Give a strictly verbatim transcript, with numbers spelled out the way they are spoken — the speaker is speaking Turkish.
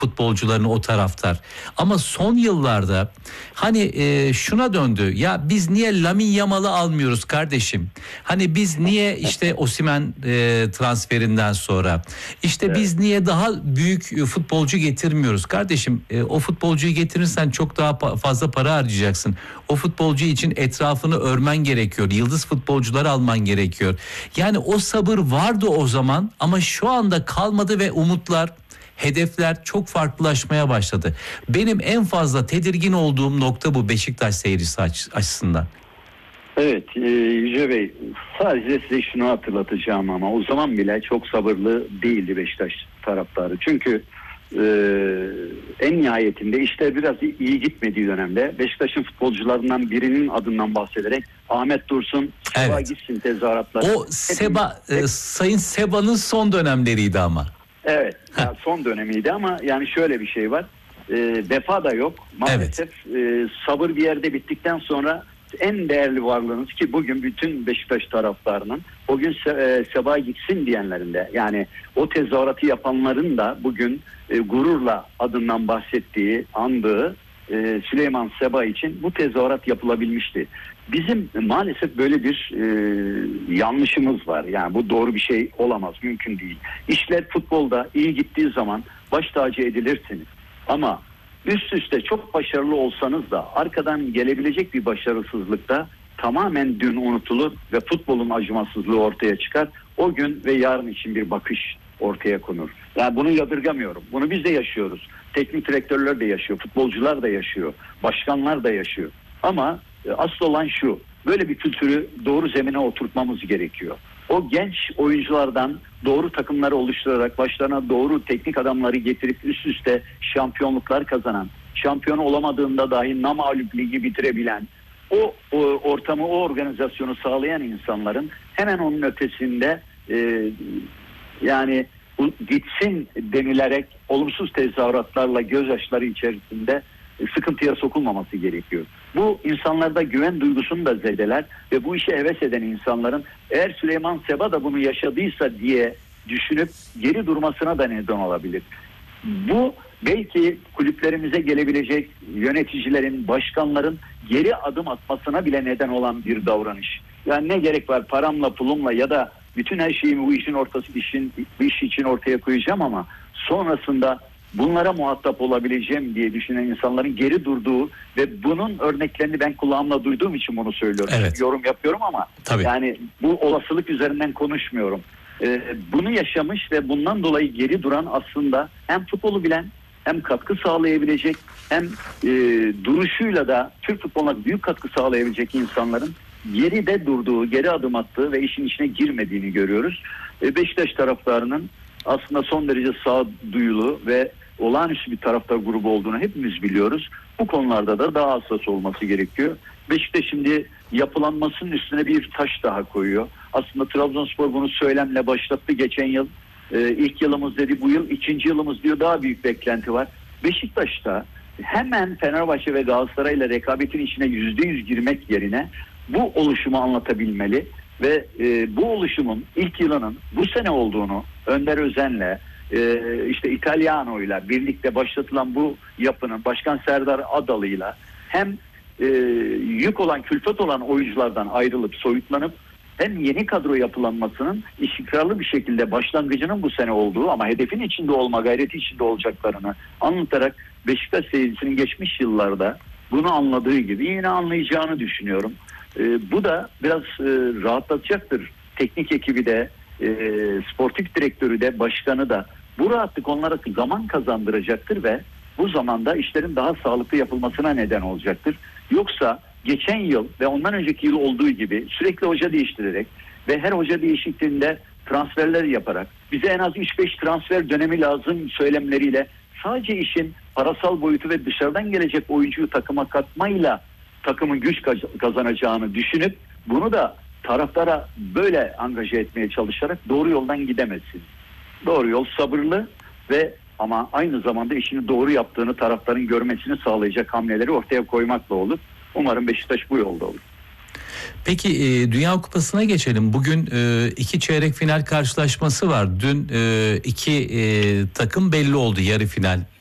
futbolcularını o taraftar. Ama son yıllarda hani e, şuna döndü. Ya biz niye Lamine Yamal'ı almıyoruz kardeşim? Hani biz niye işte Osimhen e, transferinden sonra işte Evet. biz niye daha büyük futbolcu getirmiyoruz kardeşim? E, o futbolcuyu getirirsen çok daha pa- fazla para harcayacaksın. O futbolcu için etrafını örmen gerekiyor. Yıldız futbolcular alman gerekiyor. Yani o sabır vardı o zaman ama şu anda kalmadı ve umutlar, hedefler çok farklılaşmaya başladı. Benim en fazla tedirgin olduğum nokta bu Beşiktaş seyircisi aç- açısından. Evet e, Yüce Bey, sadece size şunu hatırlatacağım ama o zaman bile çok sabırlı değildi Beşiktaş taraftarı. Çünkü e, en nihayetinde işte biraz iyi gitmediği dönemde Beşiktaş'ın futbolcularından birinin adından bahsederek Ahmet Dursun, Seba Evet. gitsin tezahüratlar. O Seba, e, Sayın Seba'nın son dönemleriydi ama. Evet, yani son dönemiydi ama yani şöyle bir şey var. E, vefa da yok. Maalesef e, sabır bir yerde bittikten sonra en değerli varlığınız ki bugün bütün Beşiktaş taraftarının o gün Se- e, Seba gitsin diyenlerin de yani o tezahüratı yapanların da bugün e, gururla adından bahsettiği, andığı e, Süleyman Seba için bu tezahürat yapılabilmişti. Bizim maalesef böyle bir e, yanlışımız var. Yani bu doğru bir şey olamaz, mümkün değil. İşler futbolda iyi gittiği zaman baş tacı edilirsiniz. Ama üst üste çok başarılı olsanız da arkadan gelebilecek bir başarısızlıkta tamamen dün unutulur ve futbolun acımasızlığı ortaya çıkar. O gün ve yarın için bir bakış ortaya konur. Yani bunu yadırgamıyorum. Bunu biz de yaşıyoruz. Teknik direktörler de yaşıyor, futbolcular da yaşıyor, başkanlar da yaşıyor. Ama e, asıl olan şu, böyle bir kültürü doğru zemine oturtmamız gerekiyor. O genç oyunculardan doğru takımları oluşturarak başlarına doğru teknik adamları getirip üst üste şampiyonluklar kazanan, şampiyon olamadığında dahi namağlup ligi bitirebilen, o, o ortamı, o organizasyonu sağlayan insanların hemen onun ötesinde e, yani bu gitsin denilerek olumsuz tezahüratlarla gözyaşları içerisinde sıkıntıya sokulmaması gerekiyor. Bu insanlarda güven duygusunu da zedeler ve bu işe heves eden insanların eğer Süleyman Seba da bunu yaşadıysa diye düşünüp geri durmasına da neden olabilir. Bu belki kulüplerimize gelebilecek yöneticilerin, başkanların geri adım atmasına bile neden olan bir davranış. Yani ne gerek var paramla, pulumla ya da bütün her şeyimi bu işin ortası işin bu iş için ortaya koyacağım ama sonrasında bunlara muhatap olabileceğim diye düşünen insanların geri durduğu ve bunun örneklerini ben kulağımla duyduğum için bunu söylüyorum. Evet. Yorum yapıyorum ama Tabii. yani bu olasılık üzerinden konuşmuyorum. Ee, bunu yaşamış ve bundan dolayı geri duran aslında hem futbolu bilen hem katkı sağlayabilecek hem e, duruşuyla da Türk futboluna büyük katkı sağlayabilecek insanların geride durduğu, geri adım attığı ve işin içine girmediğini görüyoruz. E, Beşiktaş taraftarının aslında son derece sağduyulu ve olağanüstü bir taraftar grubu olduğunu hepimiz biliyoruz. Bu konularda da daha hassas olması gerekiyor. Beşiktaş şimdi yapılanmasının üstüne bir taş daha koyuyor. Aslında Trabzonspor bunu söylemle başlattı geçen yıl. Ee, ilk yılımız dedi, bu yıl ikinci yılımız diyor, daha büyük beklenti var. Beşiktaş'ta hemen Fenerbahçe ve Galatasaray ile rekabetin içine yüzde yüz girmek yerine bu oluşumu anlatabilmeli ve e, bu oluşumun ilk yılının bu sene olduğunu Önder Özen'le e, işte İtalyano'yla birlikte başlatılan bu yapının Başkan Serdar Adalı'yla hem e, yük olan, külfet olan oyunculardan ayrılıp soyutlanıp hem yeni kadro yapılanmasının istikrarlı bir şekilde başlangıcının bu sene olduğu ama hedefin içinde olma, gayreti içinde olacaklarını anlatarak Beşiktaş seyircisinin geçmiş yıllarda bunu anladığı gibi yine anlayacağını düşünüyorum. E, bu da biraz e, rahatlatacaktır. Teknik ekibi de, e, sportif direktörü de, başkanı da. Bu rahatlık onlara zaman kazandıracaktır ve bu zamanda işlerin daha sağlıklı yapılmasına neden olacaktır. Yoksa geçen yıl ve ondan önceki yıl olduğu gibi sürekli hoca değiştirerek ve her hoca değişikliğinde transferler yaparak bize en az üç beş transfer dönemi lazım söylemleriyle sadece işin parasal boyutu ve dışarıdan gelecek oyuncuyu takıma katmayla takımın güç kazanacağını düşünüp bunu da taraftara böyle angaje etmeye çalışarak doğru yoldan gidemezsiniz. Doğru yol sabırlı ve ama aynı zamanda işini doğru yaptığını taraftarın görmesini sağlayacak hamleleri ortaya koymakla olur. Umarım Beşiktaş bu yolda olur. Peki e, Dünya Kupası'na geçelim. Bugün e, iki çeyrek final karşılaşması var. Dün e, iki e, takım belli oldu yarı final